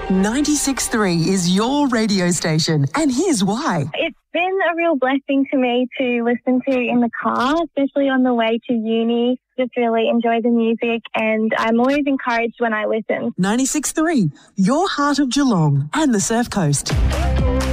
96.3 is your radio station, and here's why. It's been a real blessing to me to listen to in the car, especially on the way to uni. Just really enjoy the music, and I'm always encouraged when I listen. 96.3, your heart of Geelong and the Surf Coast.